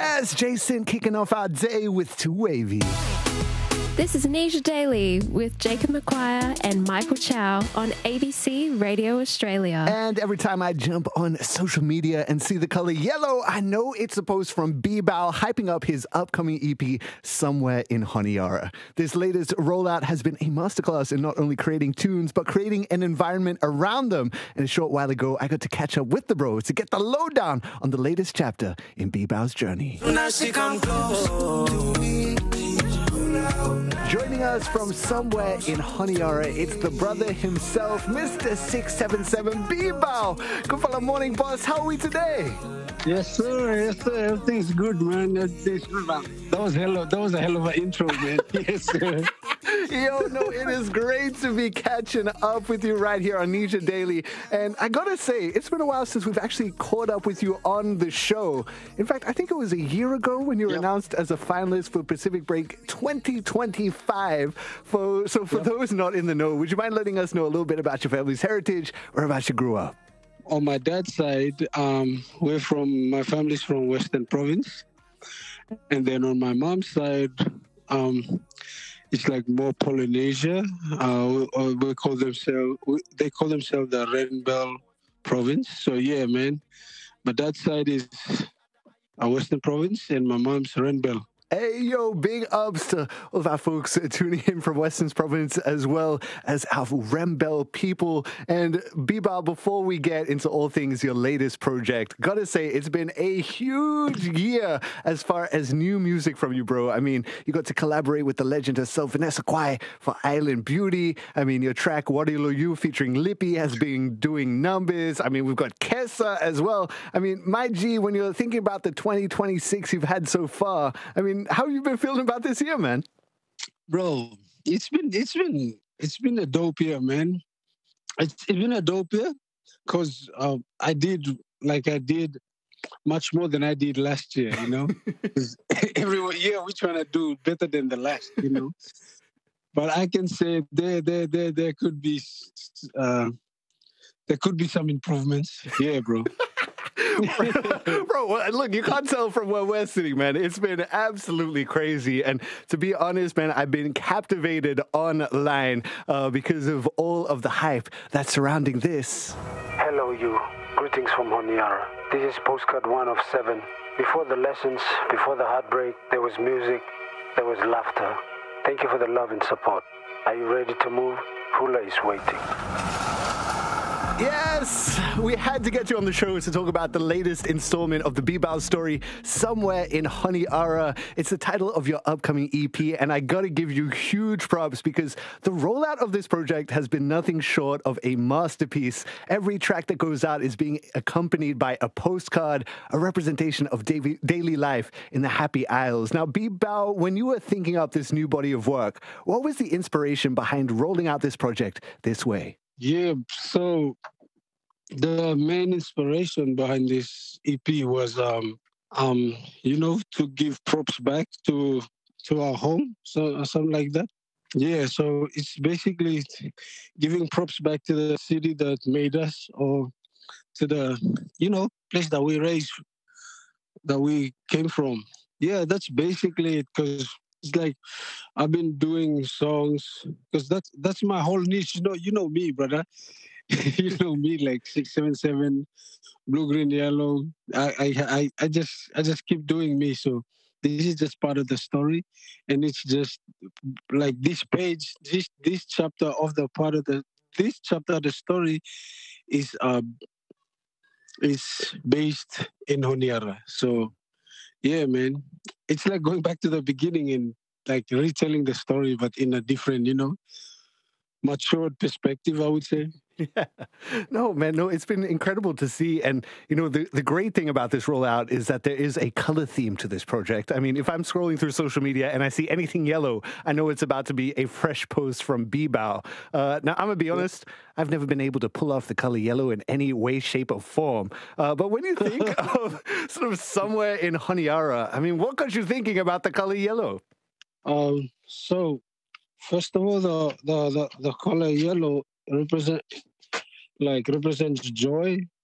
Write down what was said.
Yes, Jason kicking off our day with Too Wavy. This is Nisha Daily with Jacob McQuire and Michael Chow on ABC Radio Australia. And every time I jump on social media and see the color yellow, I know it's a post from B-Bow hyping up his upcoming EP, Somewhere in Honiara. This latest rollout has been a masterclass in not only creating tunes, but creating an environment around them. And a short while ago, I got to catch up with the bros to get the lowdown on the latest chapter in B-Bow's journey. Joining us from somewhere in Honiara, it's the brother himself, Mr. 677 B-Bow. Good morning, boss. How are we today? Yes, sir. Yes, sir. Everything's good, man. Everything's good, man. That was a hell of an intro, man. Yes, sir. Yo, no, it is great to be catching up with you right here on Nisha Daily. And I gotta say, it's been a while since we've actually caught up with you on the show. In fact, I think it was a year ago when you were announced as a finalist for Pacific Break 2025. For those not in the know, would you mind letting us know a little bit about your family's heritage, whereabouts you grew up? On my dad's side, my family's from Western Province. And then on my mom's side, it's like more Polynesia. They call themselves the Renbel Province. So yeah, man. My dad's side is a Western Province, and my mom's Renbel. Hey, yo, big ups to all of our folks tuning in from Western Province as well as our Renbel people. And B-Bow, before we get into all things your latest project, gotta say, it's been a huge year as far as new music from you, bro. I mean, you got to collaborate with the legend herself, Vanessa Kwai, for Island Beauty. I mean, your track, Wadilo You, featuring Lippy, has been doing numbers. I mean, we've got Kessa as well. I mean, my G, when you're thinking about the 2026 you've had so far, I mean, how have you been feeling about this year, man? Bro, it's been a dope year, man. It's been a dope year because I did much more than I did last year, you know. Every year we're trying to do better than the last, you know. But I can say there could be some improvements. Yeah, bro. Bro, look, you can't tell from where we're sitting, man. It's been absolutely crazy. And to be honest, man, I've been captivated online because of all of the hype that's surrounding this. Hello, you. Greetings from Honiara. This is postcard 1 of 7. Before the lessons, before the heartbreak, there was music, there was laughter. Thank you for the love and support. Are you ready to move? Hula is waiting. Yes, we had to get you on the show to talk about the latest installment of the B-Bow story, Somewhere in Honiara. It's the title of your upcoming EP, and I gotta give you huge props because the rollout of this project has been nothing short of a masterpiece. Every track that goes out is being accompanied by a postcard, a representation of daily life in the Happy Isles. Now, B-Bow, when you were thinking up this new body of work, what was the inspiration behind rolling out this project this way? Yeah, so the main inspiration behind this EP was, to give props back to our home, so something like that. Yeah, so it's basically giving props back to the city that made us, or to the, place that we came from. Yeah, that's basically it, because it's like I've been doing songs because that's my whole niche. You know me, brother. You know me, like 677, blue, green, yellow. I just keep doing me. So this is just part of the story, and it's just like this page, this chapter of the story is based in Honiara. So yeah, man, it's like going back to the beginning and like retelling the story, but in a different, matured perspective, I would say. Yeah. No, man, no, it's been incredible to see. And, the great thing about this rollout is that there is a color theme to this project. I mean, if I'm scrolling through social media and I see anything yellow, I know it's about to be a fresh post from B-Bow. Now, I'm going to be honest, I've never been able to pull off the color yellow in any way, shape, or form. But when you think of sort of Somewhere in Honiara, I mean, what got you thinking about the color yellow? So, first of all, the color yellow represents joy,